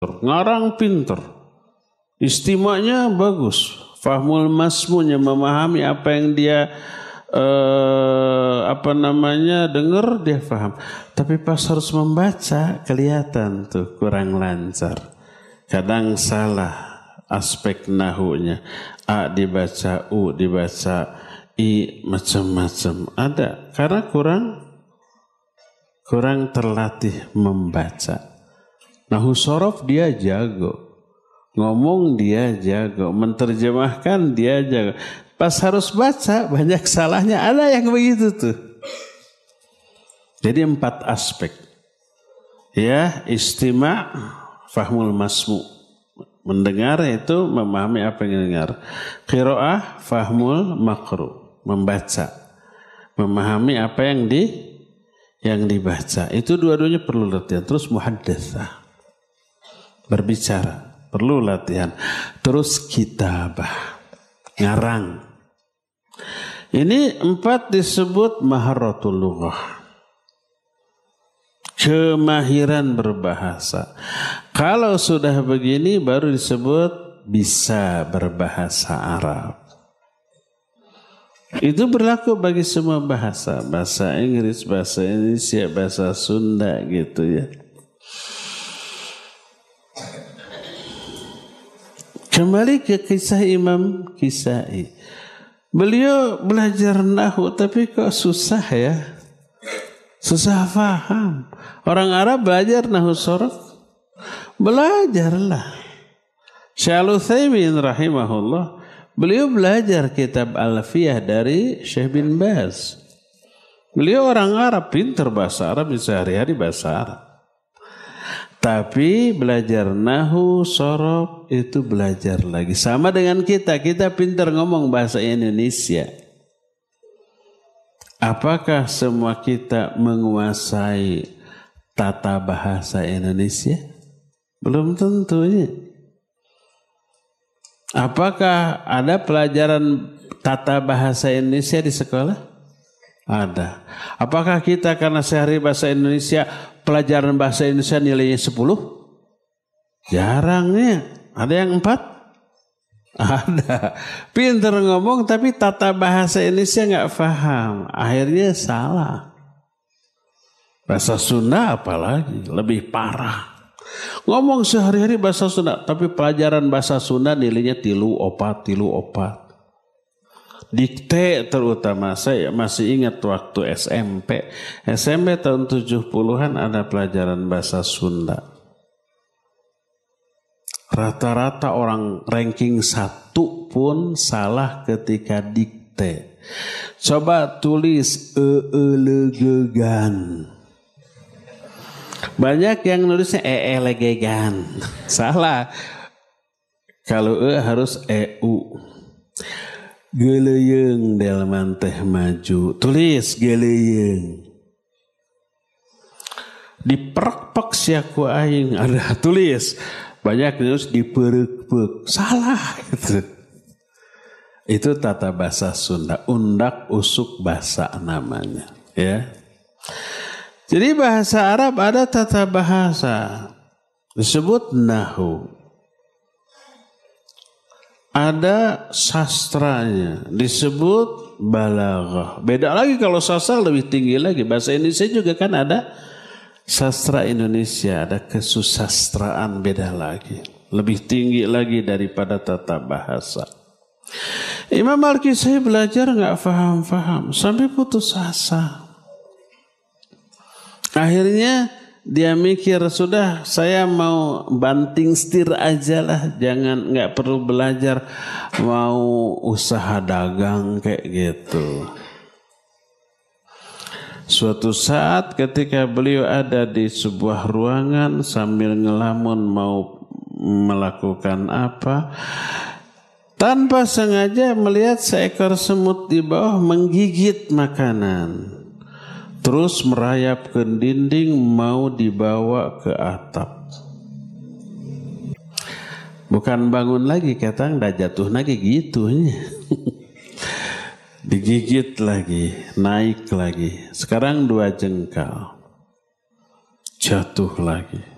ngarang pinter, istimanya bagus, fahmul masmunya memahami apa yang dia dengar dia paham. Tapi pas harus membaca kelihatan tuh kurang lancar. Kadang salah aspek nahunya. A dibaca U dibaca I macam-macam. Ada karena kurang terlatih membaca. Nahu sorof dia jago. Ngomong dia jago, menterjemahkan dia jago. Pas harus baca banyak salahnya, ada yang begitu tuh. Jadi 4 aspek. Ya, istima' fahmul masmu. Mendengar itu memahami apa yang dengar. Qiraah fahmul maqru, membaca. Memahami apa yang dibaca. Itu dua-duanya perlu latihan. Terus muhaddatsah. Berbicara. Perlu latihan. Terus kitabah, ngarang. Ini 4 disebut maharatul lughah. Kemahiran berbahasa. Kalau sudah begini baru disebut bisa berbahasa Arab. Itu berlaku bagi semua bahasa. Bahasa Inggris, bahasa Indonesia, bahasa Sunda gitu ya. Kembali ke kisah Imam Kisai. Beliau belajar nahu tapi kok susah ya. Susah faham. Orang Arab belajar nahu sorof. Belajarlah. Syekh Al-Utsaimin rahimahullah. Beliau belajar kitab Alfiyah dari Syekh bin Baz. Beliau orang Arab, pintar bahasa Arab, sehari-hari bahasa Arab. Tapi belajar nahu sorof itu belajar lagi. Sama dengan kita pintar ngomong bahasa Indonesia. Apakah semua kita menguasai tata bahasa Indonesia? Belum tentunya. Apakah ada pelajaran tata bahasa Indonesia di sekolah? Ada. Apakah kita karena sehari bahasa Indonesia, pelajaran bahasa Indonesia nilainya 10? Jarangnya. Ada yang 4? Ada. Pintar ngomong tapi tata bahasa Indonesia nggak paham. Akhirnya salah. Bahasa Sunda apalagi lebih parah. Ngomong sehari-hari bahasa Sunda tapi pelajaran bahasa Sunda nilainya 3, 4. Dikte terutama saya masih ingat waktu SMP. SMP tahun 70-an ada pelajaran bahasa Sunda. Rata-rata orang ranking 1 pun salah ketika dikte. Coba tulis legegan. Banyak yang nulisnya legegan. Salah. Kalau harus eu. Geleyeung delman teh maju. Tulis geleyeung. Diperek-pek siaku aing. Ada tulis. Banyak terus diperek-pek. Salah gitu. Itu tata bahasa Sunda. Undak usuk bahasa namanya. Ya. Jadi bahasa Arab ada tata bahasa. Disebut nahu. Ada sastranya. Disebut balaghah. Beda lagi kalau sastra lebih tinggi lagi. Bahasa Indonesia juga kan ada sastra Indonesia, ada kesusastraan, beda lagi. Lebih tinggi lagi daripada tata bahasa. Imam Al-Kisai belajar gak faham-faham. Sampai putus asa. Akhirnya dia mikir, sudah saya mau banting setir aja lah. Jangan, gak perlu belajar. Mau usaha dagang kayak gitu. Suatu saat ketika beliau ada di sebuah ruangan sambil ngelamun mau melakukan apa, tanpa sengaja melihat seekor semut di bawah menggigit makanan, terus merayap ke dinding mau dibawa ke atap. Bukan bangun lagi, kata dah jatuh lagi gitu. Digigit lagi, naik lagi. Sekarang 2 jengkal. Jatuh lagi.